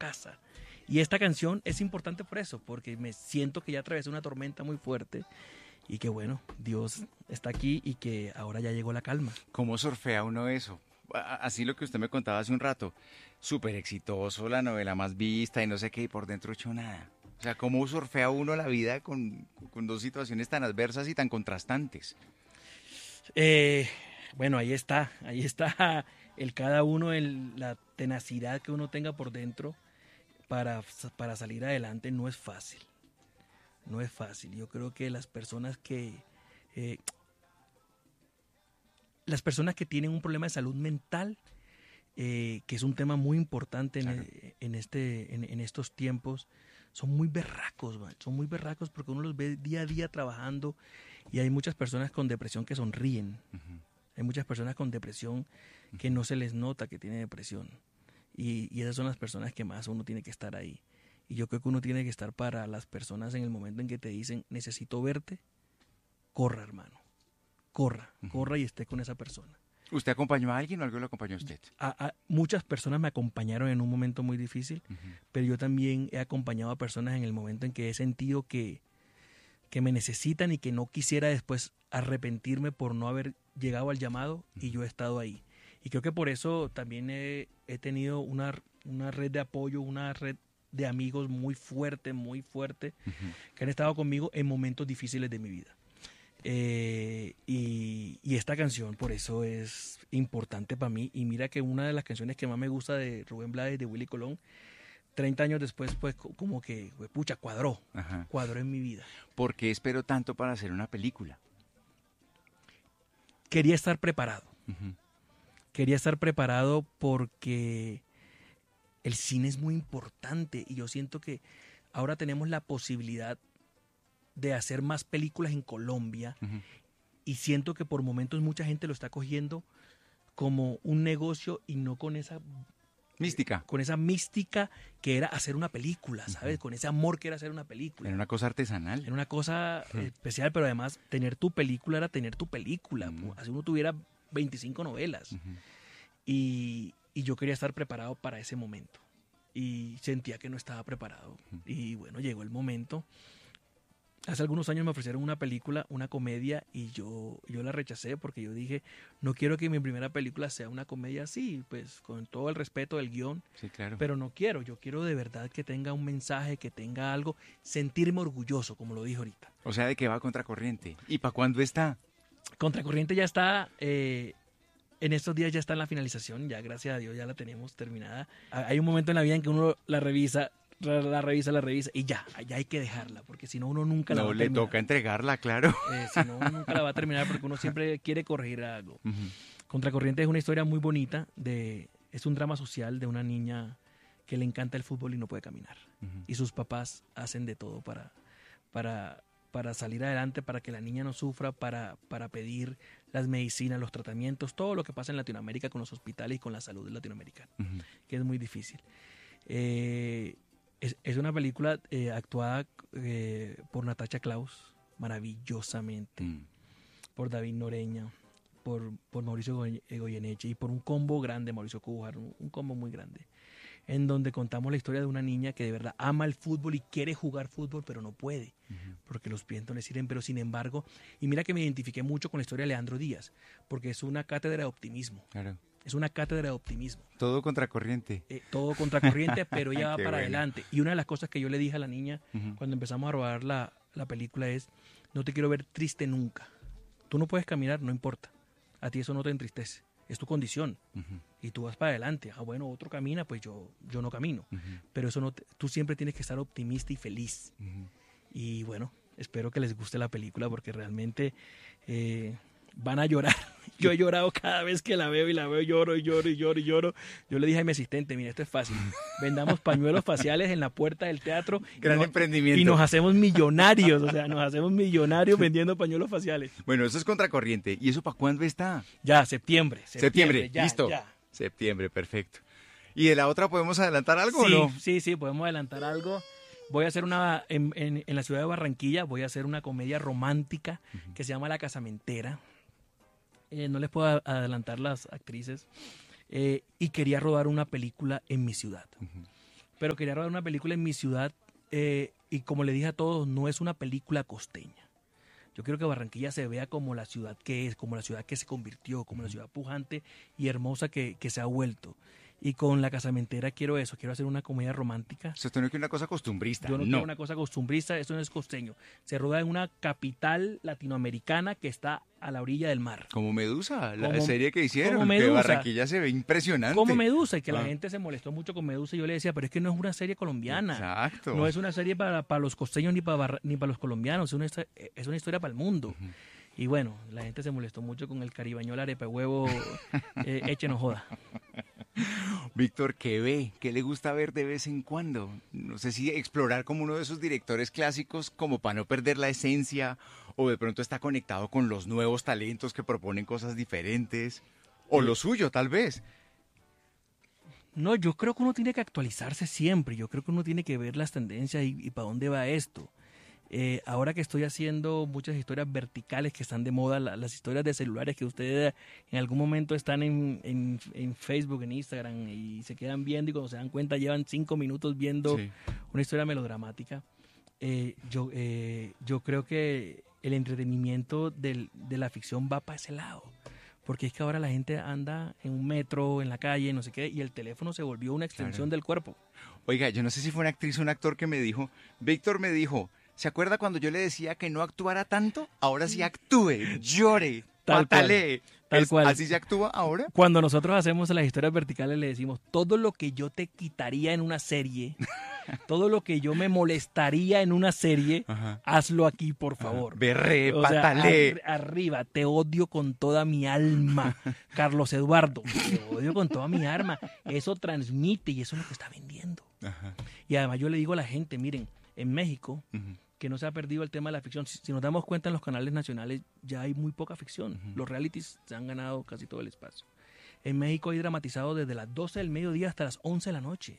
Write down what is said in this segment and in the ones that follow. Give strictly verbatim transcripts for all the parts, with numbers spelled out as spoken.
casa. Y esta canción es importante por eso, porque me siento que ya atravesé una tormenta muy fuerte y que bueno, Dios está aquí y que ahora ya llegó la calma. ¿Cómo surfea uno eso? A- Así lo que usted me contaba hace un rato, súper exitoso, la novela más vista y no sé qué, y por dentro hecho nada. O sea, ¿cómo surfea uno la vida con, con dos situaciones tan adversas y tan contrastantes? Eh, bueno, ahí está, ahí está el cada uno, el, la tenacidad que uno tenga por dentro para, para salir adelante no es fácil, no es fácil. Yo creo que las personas que, eh, las personas que tienen un problema de salud mental, eh, que es un tema muy importante en, Claro. en, este, en, en estos tiempos, son muy berracos, man, son muy berracos porque uno los ve día a día trabajando y hay muchas personas con depresión que sonríen. Ujú. Hay muchas personas con depresión que no se les nota que tienen depresión. Y, y esas son las personas que más uno tiene que estar ahí. Y yo creo que uno tiene que estar para las personas en el momento en que te dicen, necesito verte, corra, hermano. Corra, Ujú. corra y esté con esa persona. ¿Usted acompañó a alguien o algo lo acompañó a usted? A, a, muchas personas me acompañaron en un momento muy difícil, Ujú. pero yo también he acompañado a personas en el momento en que he sentido que, que me necesitan y que no quisiera después arrepentirme por no haber llegado al llamado y yo he estado ahí. Y creo que por eso también he, he tenido una, una red de apoyo, una red de amigos muy fuerte, muy fuerte, Ujú. que han estado conmigo en momentos difíciles de mi vida. Eh, y, y esta canción por eso es importante para mí. Y mira que una de las canciones que más me gusta de Rubén Blades, de Willy Colón, treinta años después, pues co- como que, pues, pucha, cuadró, Ajá. cuadró en mi vida. ¿Por qué espero tanto para hacer una película? Quería estar preparado, Ujú. quería estar preparado porque el cine es muy importante y yo siento que ahora tenemos la posibilidad de hacer más películas en Colombia Ujú. y siento que por momentos mucha gente lo está cogiendo como un negocio y no con esa Mística. con esa mística que era hacer una película, ¿sabes? Ujú. Con ese amor que era hacer una película. Era una cosa artesanal. Era una cosa Ujú. especial, pero además tener tu película era tener tu película. Ujú. Así uno tuviera veinticinco novelas. Ujú. Y, y yo quería estar preparado para ese momento. Y sentía que no estaba preparado. Ujú. Y bueno, llegó el momento. Hace algunos años me ofrecieron una película, una comedia, y yo, yo la rechacé porque yo dije, no quiero que mi primera película sea una comedia así, pues con todo el respeto del guión, Sí, claro. pero no quiero, yo quiero de verdad que tenga un mensaje, que tenga algo, sentirme orgulloso, como lo dije ahorita. O sea, ¿de qué va Contracorriente? ¿Y para cuándo está? Contracorriente ya está, eh, en estos días ya está en la finalización, ya gracias a Dios ya la tenemos terminada. Ha- Hay un momento en la vida en que uno la revisa, la, la revisa, la revisa, y ya, ya hay que dejarla, porque si no uno nunca la va No, a le terminar. toca entregarla, claro. Eh, si no, uno nunca la va a terminar porque uno siempre quiere corregir algo. Ujú. Contracorriente es una historia muy bonita, de, es un drama social de una niña que le encanta el fútbol y no puede caminar. Ujú. Y sus papás hacen de todo para, para, para salir adelante, para que la niña no sufra, para, para pedir las medicinas, los tratamientos, todo lo que pasa en Latinoamérica con los hospitales y con la salud latinoamericana, Ujú. que es muy difícil. Eh, es, es una película eh, actuada eh, por Natasha Klaus, maravillosamente, Mm. por David Noreña, por, por Mauricio Goy- Goyeneche y por un combo grande, Mauricio Cújar, un, un combo muy grande, en donde contamos la historia de una niña que de verdad ama el fútbol y quiere jugar fútbol, pero no puede, Ujú. porque los pies no le sirven, pero sin embargo, y mira que me identifiqué mucho con la historia de Leandro Díaz, porque es una cátedra de optimismo, Claro. es una cátedra de optimismo. Todo Contracorriente. Eh, todo contracorriente, pero ella va Qué para bueno. adelante. Y una de las cosas que yo le dije a la niña Ujú. cuando empezamos a rodar la, la película es, no te quiero ver triste nunca. Tú no puedes caminar, no importa. A ti eso no te entristece. Es tu condición. Ujú. Y tú vas para adelante. Ah, bueno, otro camina, pues yo, yo no camino. Ujú. Pero eso no te- tú siempre tienes que estar optimista y feliz. Ujú. Y bueno, espero que les guste la película porque realmente eh, van a llorar. Yo he llorado cada vez que la veo y la veo, lloro y lloro y lloro y lloro. Yo le dije a mi asistente, mira, esto es fácil. Vendamos pañuelos faciales en la puerta del teatro y Gran nos- emprendimiento. y nos hacemos millonarios. O sea, nos hacemos millonarios vendiendo pañuelos faciales. Bueno, eso es Contracorriente. ¿Y eso para cuándo está? Ya, septiembre. Septiembre, ya, listo. ya. Septiembre, perfecto. ¿Y de la otra podemos adelantar algo Sí, o no? sí, sí, podemos adelantar algo. Voy a hacer una, en, en- en la ciudad de Barranquilla, voy a hacer una comedia romántica que se llama La Casamentera. Eh, no les puedo a- adelantar las actrices. Eh, y quería rodar una película en mi ciudad. Ujú. pero quería rodar una película en mi ciudad eh, y como le dije a todos, no es una película costeña. Yo quiero que Barranquilla se vea como la ciudad que es, como la ciudad que se convirtió, como la ciudad pujante y hermosa que, que se ha vuelto. Y con La Casamentera quiero eso, quiero hacer una comedia romántica. Usted no quiere una cosa costumbrista. Yo no, no quiero una cosa costumbrista, eso no es costeño. Se rueda en una capital latinoamericana que está a la orilla del mar. Como Medusa, la Como- serie que hicieron, como que Medusa. Barranquilla se ve impresionante. Como Medusa, y que Ah. la gente se molestó mucho con Medusa. Y yo le decía, pero es que no es una serie colombiana. Exacto. No es una serie para, para los costeños ni para, Barra- ni para los colombianos, es una, histo- es una historia para el mundo. Y bueno, la gente se molestó mucho con el caribañol arepa de huevo, eh, échenos joda. Víctor, ¿qué ve? ¿Qué le gusta ver de vez en cuando? No sé si explorar como uno de esos directores clásicos como para no perder la esencia, o de pronto está conectado con los nuevos talentos que proponen cosas diferentes, o lo suyo tal vez. No, yo creo que uno tiene que actualizarse siempre, yo creo que uno tiene que ver las tendencias y, y para dónde va esto. Eh, ahora que estoy haciendo muchas historias verticales que están de moda, la- las historias de celulares que ustedes en algún momento están en, en- en Facebook, en Instagram y se quedan viendo y cuando se dan cuenta llevan cinco minutos viendo Sí. una historia melodramática. Eh, yo, eh, yo creo que el entretenimiento del- de la ficción va para ese lado. Porque es que ahora la gente anda en un metro, en la calle, no sé qué, y el teléfono se volvió una extensión Claro. del cuerpo. Oiga, yo no sé si fue una actriz o un actor que me dijo, Víctor me dijo, ¿se acuerda cuando yo le decía que no actuara tanto? Ahora sí actúe, llore, Tal patalee. tal ¿Es- cual. ¿Así se actúa ahora? Cuando nosotros hacemos las historias verticales le decimos, todo lo que yo te quitaría en una serie, todo lo que yo me molestaría en una serie, Ajá. hazlo aquí, por favor. Berré, O sea, patalee. ar- arriba, te odio con toda mi alma, Carlos Eduardo, te odio con toda mi alma. Eso transmite y eso es lo que está vendiendo. Ajá. Y además yo le digo a la gente, miren, en México, Ujú. que no se ha perdido el tema de la ficción. Si, si nos damos cuenta en los canales nacionales ya hay muy poca ficción. Ujú. Los realities se han ganado casi todo el espacio. En México hay dramatizado desde las doce del mediodía hasta las once de la noche.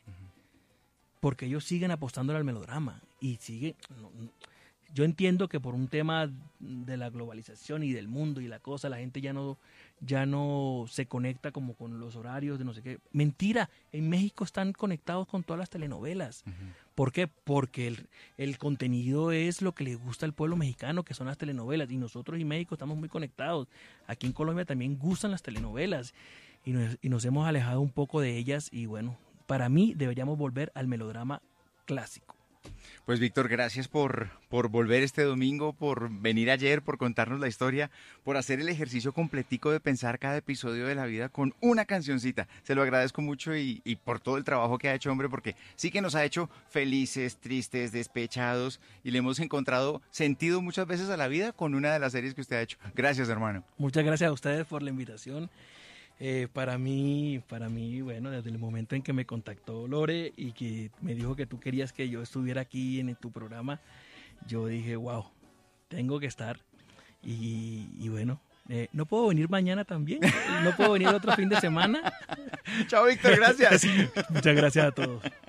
Porque ellos siguen apostando al melodrama. Y siguen... no, no. Yo entiendo que por un tema de la globalización y del mundo y la cosa, la gente ya no, ya no se conecta como con los horarios de no sé qué. Mentira, en México están conectados con todas las telenovelas. Ujú. ¿Por qué? Porque el, el contenido es lo que le gusta al pueblo mexicano, que son las telenovelas. Y nosotros y México estamos muy conectados. Aquí en Colombia también gustan las telenovelas. Y nos, y nos hemos alejado un poco de ellas. Y bueno, para mí deberíamos volver al melodrama clásico. Pues Víctor, gracias por, por volver este domingo, por venir ayer, por contarnos la historia, por hacer el ejercicio completico de pensar cada episodio de la vida con una cancioncita. Se lo agradezco mucho y, y por todo el trabajo que ha hecho, hombre, porque sí que nos ha hecho felices, tristes, despechados y le hemos encontrado sentido muchas veces a la vida con una de las series que usted ha hecho. Gracias, hermano. Muchas gracias a ustedes por la invitación. Eh, para mí, para mí, bueno, desde el momento en que me contactó Lore y que me dijo que tú querías que yo estuviera aquí en tu programa, yo dije, wow, tengo que estar. Y, y bueno, eh, ¿no puedo venir mañana también? ¿No puedo venir otro fin de semana? Chao, Víctor, gracias. Muchas gracias a todos.